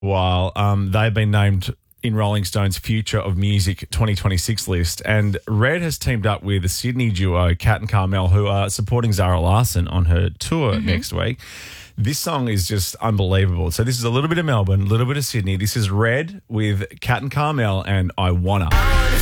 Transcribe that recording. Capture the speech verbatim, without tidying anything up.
while um, they've been named in Rolling Stone's Future of Music twenty twenty-six list. And Red has teamed up with the Sydney duo Kat and Carmel, who are supporting Zara Larsson on her tour mm-hmm. next week. This song is just unbelievable. So this is a little bit of Melbourne, a little bit of Sydney. This is Red with Kat and Carmel and I Wanna.